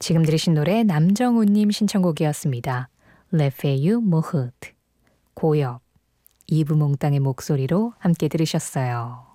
지금 들으신 노래 남정우님 신청곡이었습니다. 레페유 모흐트 고엽 이브몽땅의 목소리로 함께 들으셨어요.